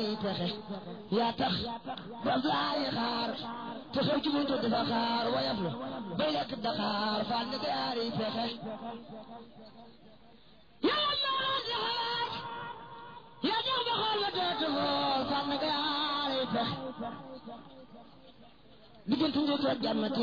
pexe yaa tax ba laay xaar te xew ci buntu dafa xaar wayaf lu bay lekk Dakar fan nga yaari pexe yàlla maa di xalaat yaa tax ba xool ba dootu xool fan nga yaari pexe diggante njëkk ak jàmm